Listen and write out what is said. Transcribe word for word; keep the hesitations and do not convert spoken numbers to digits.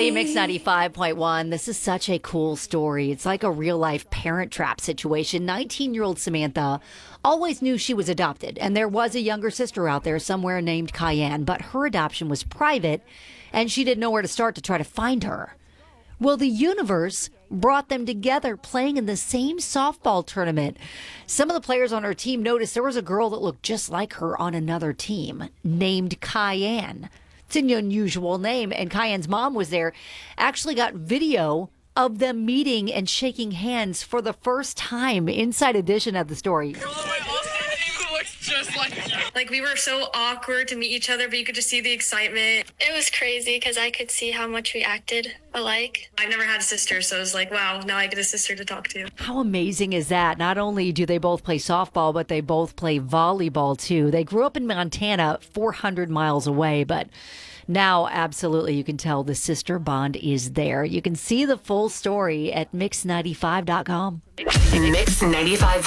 Hey, Mix ninety-five point one. This is such a cool story. It's like a real life parent trap situation. nineteen year old Samantha always knew she was adopted, and there was a younger sister out there somewhere named Cayenne, but her adoption was private, and she didn't know where to start to try to find her. Well, the universe brought them together playing in the same softball tournament. Some of the players on her team noticed there was a girl that looked just like her on another team named Cayenne. It's an unusual name, and Cayenne's mom was there, actually got video of them meeting and shaking hands for the first time. Inside edition of the story. Just like like we were so awkward to meet each other, but you could just see the excitement. It was crazy because I could see how much we acted alike. I've never had a sister, so it was like, wow, now I get a sister to talk to. How amazing is that? Not only do they both play softball, but they both play volleyball too. They grew up in Montana, four hundred miles away, but now absolutely you can tell the sister bond is there. You can see the full story at mix ninety-five dot com. Mix ninety-five.